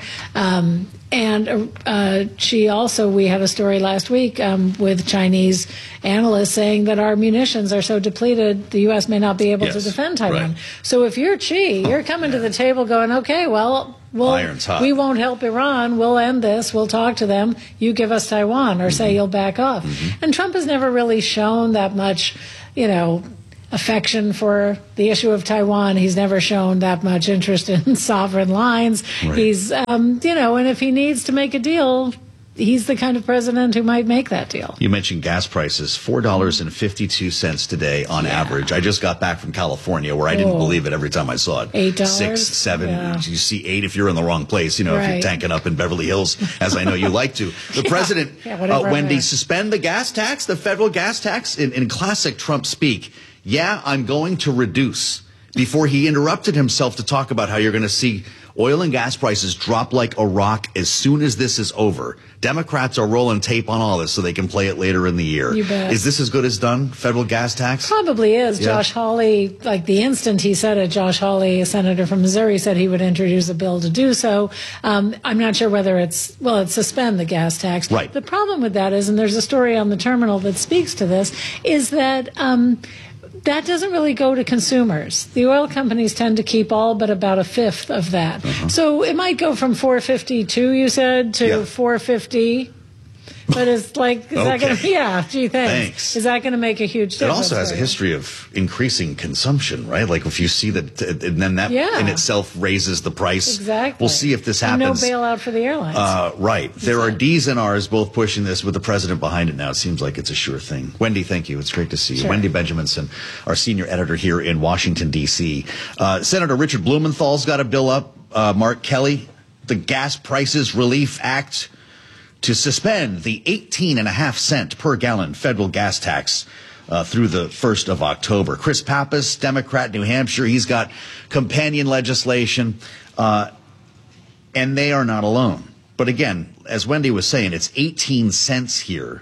[SPEAKER 5] She also, we had a story last week with Chinese analysts saying that our munitions are so depleted, the U.S. may not be able to defend Taiwan. Right. So if you're Xi, you're coming to the table going, okay, well, we won't help Iran. We'll end this. We'll talk to them. You give us Taiwan, or say you'll back off. And Trump has never really shown that much, affection for the issue of Taiwan. He's never shown that much interest in sovereign lines. Right. He's, and if he needs to make a deal, he's the kind of president who might make that deal.
[SPEAKER 3] You mentioned gas prices, $4.52 today on average. I just got back from California where I didn't believe it every time I saw it.
[SPEAKER 5] $8?
[SPEAKER 3] $6, $7. Yeah. You see $8 if you're in the wrong place, if you're tanking up in Beverly Hills, as I know you like to. The president, Wendy, suspend the gas tax, the federal gas tax, in classic Trump speak. Yeah, I'm going to reduce, before he interrupted himself to talk about how you're going to see oil and gas prices drop like a rock as soon as this is over. Democrats are rolling tape on all this so they can play it later in the year.
[SPEAKER 5] You bet.
[SPEAKER 3] Is this as good as done, federal gas tax?
[SPEAKER 5] Probably is. Yeah. Josh Hawley, the instant he said it, Josh Hawley, a senator from Missouri, said he would introduce a bill to do so. I'm not sure whether it's suspend the gas tax.
[SPEAKER 3] Right.
[SPEAKER 5] The problem with that is, and there's a story on the terminal that speaks to this, is that that doesn't really go to consumers. The oil companies tend to keep all but about a fifth of that. So it might go from $4.52, you said, to $4.50. But it's like, is that going to, gee, thanks. Is that going to make a huge difference?
[SPEAKER 3] It also has a history of increasing consumption, right? Like if you see that, and then that in itself raises the price.
[SPEAKER 5] Exactly.
[SPEAKER 3] We'll see if this happens.
[SPEAKER 5] No bailout for the airlines.
[SPEAKER 3] Right. There are Ds and Rs both pushing this with the president behind it now. It seems like it's a sure thing. Wendy, thank you. It's great to see you. Wendy Benjaminson, our senior editor here in Washington, D.C. Senator Richard Blumenthal's got a bill up. Mark Kelly, the Gas Prices Relief Act, to suspend the 18.5-cent per gallon federal gas tax through the 1st of October. Chris Pappas, Democrat, New Hampshire, he's got companion legislation, and they are not alone. But again, as Wendy was saying, it's 18 cents here.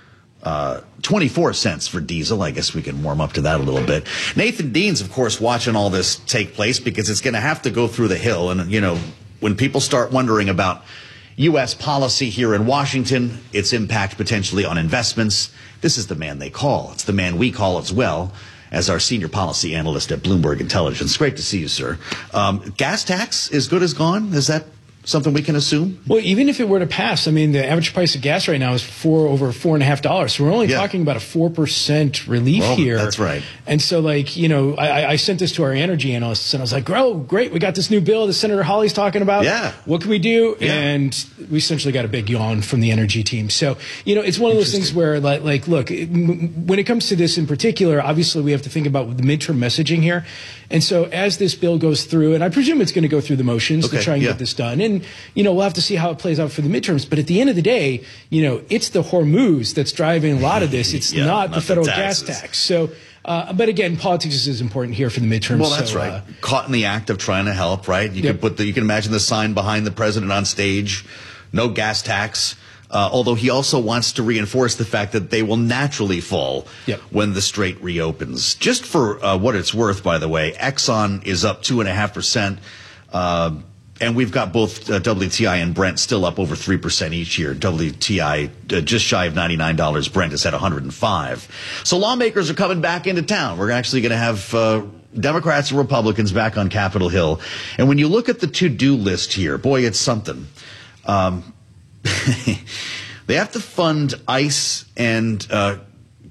[SPEAKER 3] 24 cents for diesel. I guess we can warm up to that a little bit. Nathan Dean's, of course, watching all this take place because it's going to have to go through the Hill. And, when people start wondering about U.S. policy here in Washington, its impact potentially on investments, this is the man they call. It's the man we call as well as our senior policy analyst at Bloomberg Intelligence. Great to see you, sir. Gas tax is good as gone? Is that something we can assume?
[SPEAKER 6] Well, even if it were to pass, the average price of gas right now is over $4.50. So we're only talking about a 4% relief here.
[SPEAKER 3] That's right.
[SPEAKER 6] And so, I sent this to our energy analysts, and I was like, "Oh, great, we got this new bill that Senator Hawley's talking about.
[SPEAKER 3] Yeah.
[SPEAKER 6] What can we do?" Yeah. And we essentially got a big yawn from the energy team. So, it's one of those things where, look, when it comes to this in particular, obviously we have to think about the midterm messaging here. And so as this bill goes through, and I presume it's going to go through the motions to try and get this done, and, we'll have to see how it plays out for the midterms. But at the end of the day, it's the Hormuz that's driving a lot of this. It's not the federal gas tax. So, but again, politics is important here for the midterms.
[SPEAKER 3] Well, that's right. Caught in the act of trying to help, right? You can imagine the sign behind the president on stage, no gas tax. Although he also wants to reinforce the fact that they will naturally fall when the strait reopens. Just for what it's worth, by the way, Exxon is up 2.5%. And we've got both WTI and Brent still up over 3% each year. WTI just shy of $99. Brent is at $105. So lawmakers are coming back into town. We're actually going to have Democrats and Republicans back on Capitol Hill. And when you look at the to-do list here, boy, it's something. They have to fund ICE and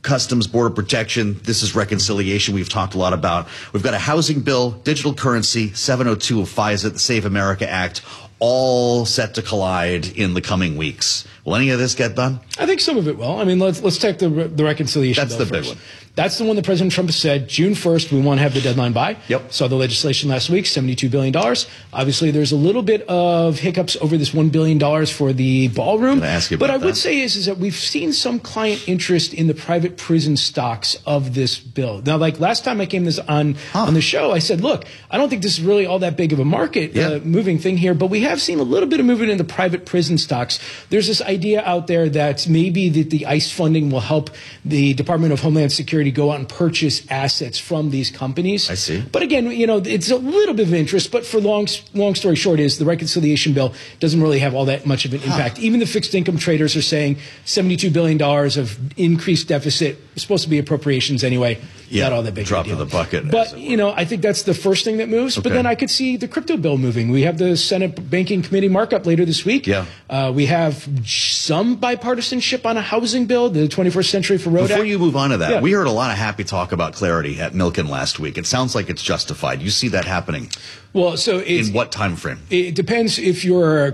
[SPEAKER 3] customs, border protection. This is reconciliation we've talked a lot about. We've got a housing bill, digital currency, 702 of FISA, the Save America Act, all set to collide in the coming weeks. Will any of this get done?
[SPEAKER 6] I think some of it will. I mean, let's take the reconciliation bill
[SPEAKER 3] first.
[SPEAKER 6] Big one. That's the one that President Trump has said June 1st we want to have the deadline by.
[SPEAKER 3] Yep.
[SPEAKER 6] Saw the legislation last week, $72 billion. Obviously, there's a little bit of hiccups over this $1 billion for the ballroom. But I would say is that we've seen some client interest in the private prison stocks of this bill. Now, like last time I came on the show, I said, look, I don't think this is really all that big of a market moving thing here, but we have seen a little bit of movement in the private prison stocks. There's this idea out there that maybe the ICE funding will help the Department of Homeland Security go out and purchase assets from these companies.
[SPEAKER 3] I see.
[SPEAKER 6] But again, it's a little bit of interest, but for long story short is the reconciliation bill doesn't really have all that much of an impact. Even the fixed income traders are saying $72 billion of increased deficit is supposed to be appropriations anyway. Not all that big
[SPEAKER 3] drop of the bucket.
[SPEAKER 6] But, I think that's the first thing that moves.
[SPEAKER 3] Okay.
[SPEAKER 6] But then I could see the crypto bill moving. We have the Senate Banking Committee markup later this week.
[SPEAKER 3] Yeah.
[SPEAKER 6] We have some bipartisanship on a housing bill, the 21st Century for Road
[SPEAKER 3] Before
[SPEAKER 6] Act.
[SPEAKER 3] you move on to that, we heard a lot of happy talk about clarity at Milken last week. It sounds like it's justified. You see that happening.
[SPEAKER 6] Well, so
[SPEAKER 3] in what time frame?
[SPEAKER 6] It depends if you're